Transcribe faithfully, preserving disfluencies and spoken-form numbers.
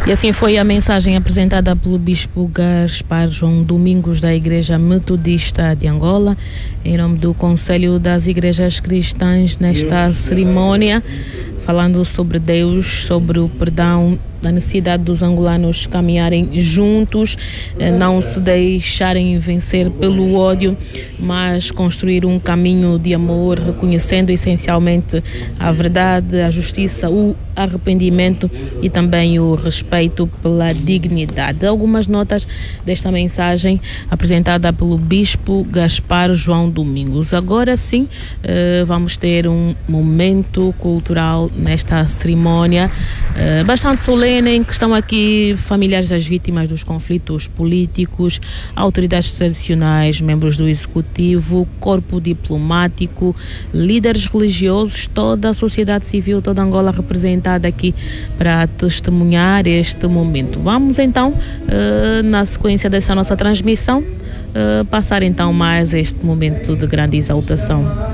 E assim foi a mensagem apresentada pelo Bispo Gaspar João Domingos da Igreja Metodista de Angola, em nome do Conselho das Igrejas Cristãs, nesta cerimónia, falando sobre Deus, sobre o perdão, a necessidade dos angolanos caminharem juntos, não se deixarem vencer pelo ódio, mas construir um caminho de amor, reconhecendo essencialmente a verdade, a justiça, o arrependimento e também o respeito pela dignidade. Algumas notas desta mensagem apresentada pelo Bispo Gaspar João Domingos. Agora sim, vamos ter um momento cultural nesta cerimónia bastante solene, em que estão aqui familiares das vítimas dos conflitos políticos, autoridades tradicionais, membros do executivo, corpo diplomático, líderes religiosos, toda a sociedade civil, toda Angola representada aqui para testemunhar este momento. Vamos então, na sequência dessa nossa transmissão, passar então mais este momento de grande exaltação.